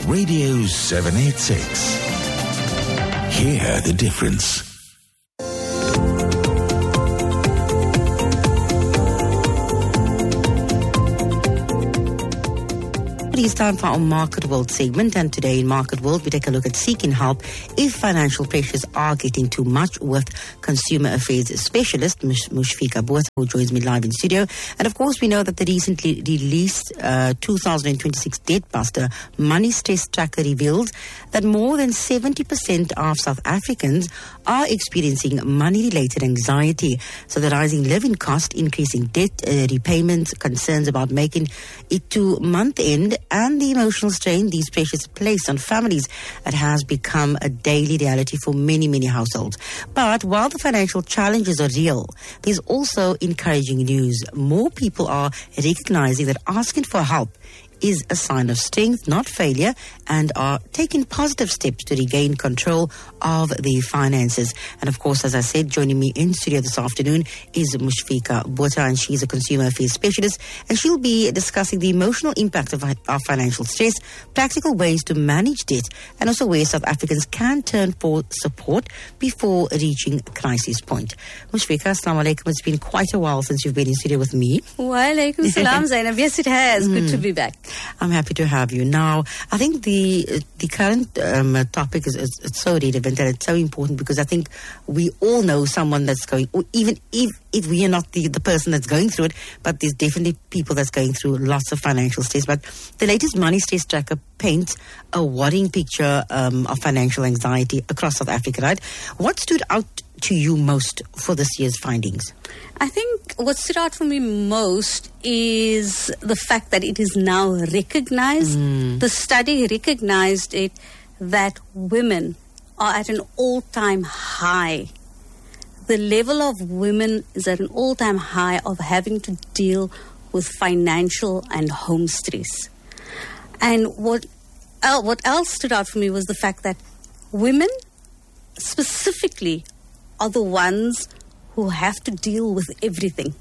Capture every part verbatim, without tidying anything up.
Radio seven eighty-six. Hear the difference. It's time for our Market World segment, and today in Market World we take a look at seeking help if financial pressures are getting too much with consumer affairs specialist Mush- Mushfiqah Botha, who joins me live in studio. And of course we know that the recently released uh, two thousand twenty-six Debt Buster Money Stress Tracker reveals that more than seventy percent of South Africans are experiencing money-related anxiety. So the rising living cost, increasing debt uh, repayments, concerns about making it to month-end, and the emotional strain these pressures place on families, it has become a daily reality for many, many households. But while the financial challenges are real, there's also encouraging news. More people are recognizing that asking for help is a sign of strength, not failure, and are taking positive steps to regain control of their finances. And of course, as I said, joining me in studio this afternoon is Mushfiqah Botha, and she's a consumer affairs specialist, and she'll be discussing the emotional impact of, of financial stress, practical ways to manage debt, and also ways South Africans can turn for support before reaching crisis point. Mushfiqah, assalamu alaikum. It's been quite a while since you've been in studio with me. Wa alaikum salam, Zainab. Yes, it has. Good mm. to be back. I'm happy to have you. Now, I think the the current um, topic is, is it's so relevant and it's so important, because I think we all know someone that's going, or even if, if we are not the, the person that's going through it, but there's definitely people that's going through lots of financial stress. But the latest Money Stress Tracker paints a worrying picture um, of financial anxiety across South Africa, right? What stood out to you most for this year's findings? I think what stood out for me most is the fact that it is now recognized. Mm. The study recognized it, that women are at an all-time high. The level of women is at an all-time high of having to deal with financial and home stress. And what, el- what else stood out for me was the fact that women specifically are the ones who have to deal with everything.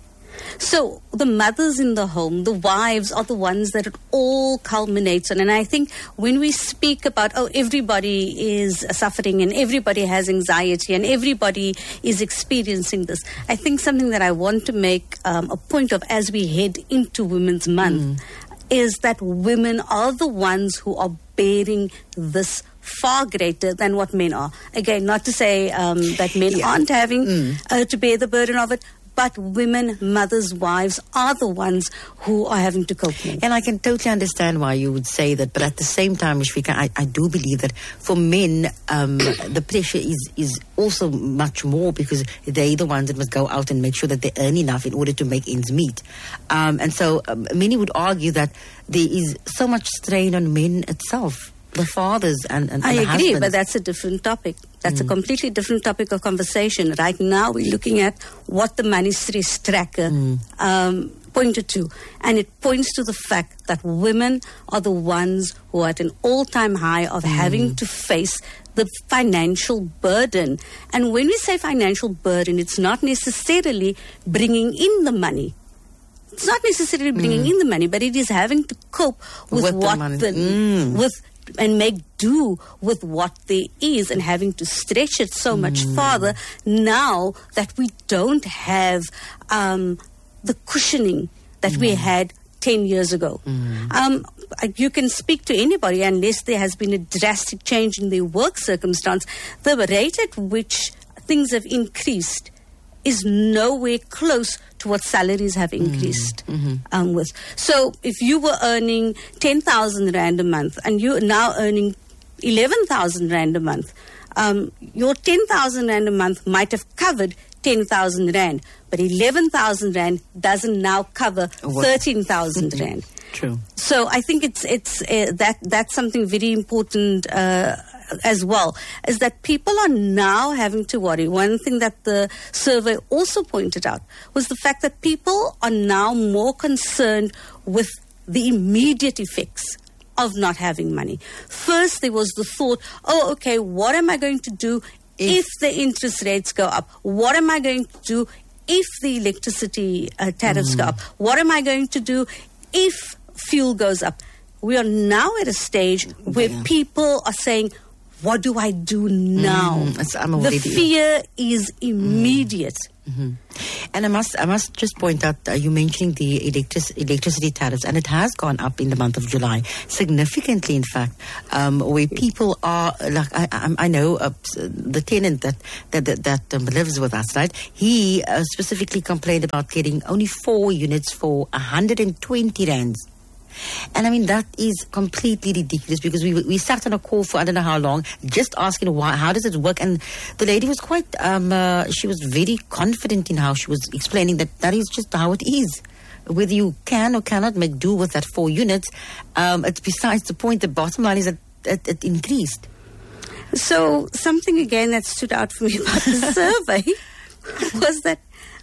So the mothers in the home, the wives, are the ones that it all culminates on. And I think when we speak about, oh, everybody is suffering and everybody has anxiety and everybody is experiencing this, I think something that I want to make um, a point of as we head into Women's Month mm. is that women are the ones who are bearing this far greater than what men are. Again, not to say um, that men yeah. aren't having mm. uh, to bear the burden of it, but women, mothers, wives are the ones who are having to cope more. And I can totally understand why you would say that, but at the same time, Mushfiqah, I, I do believe that for men, um, the pressure is, is also much more, because they're the ones that must go out and make sure that they earn enough in order to make ends meet. Um, and so um, many would argue that there is so much strain on men itself. The fathers and, and, and I the agree, husbands. but that's a different topic. That's mm. a completely different topic of conversation. Right now, we're looking at what the Money Stress Tracker mm. um, pointed to. And it points to the fact that women are the ones who are at an all-time high of mm. having to face the financial burden. And when we say financial burden, it's not necessarily bringing in the money. It's not necessarily bringing mm. in the money, but it is having to cope with, with what the, the mm. with and make do with what there is, and having to stretch it so much mm. farther now that we don't have um, the cushioning that mm. we had ten years ago. Mm. Um, you can speak to anybody, unless there has been a drastic change in their work circumstance, the rate at which things have increased is nowhere close to what salaries have increased mm-hmm. um, with. So if you were earning ten thousand rand a month and you're now earning eleven thousand rand a month, um, your ten thousand rand a month might have covered ten thousand rand, but eleven thousand rand doesn't now cover thirteen thousand rand. True. So I think it's it's uh, that that's something very important uh, as well, is that people are now having to worry. One thing that the survey also pointed out was the fact that people are now more concerned with the immediate effects of not having money. First, there was the thought, oh, okay, what am I going to do if, if the interest rates go up? What am I going to do if the electricity uh, tariffs mm. go up? What am I going to do if fuel goes up? we are now at a stage where Yeah. people are saying, what do I do now? Mm, it's- I'm the already- fear is immediate. And I must, I must just point out, uh, you mentioning the electric, electricity tariffs, and it has gone up in the month of July, significantly, in fact, um, where people are, like, I, I, I know uh, the tenant that, that, that, that um, lives with us, right? He uh, specifically complained about getting only four units for one hundred twenty rands. And I mean, that is completely ridiculous, because we we sat on a call for I don't know how long, just asking why, how does it work? And the lady was quite, um, uh, she was very confident in how she was explaining that that is just how it is. Whether you can or cannot make do with that four units, um, it's besides the point. The bottom line is that it, it increased. So something again that stood out for me about the survey was that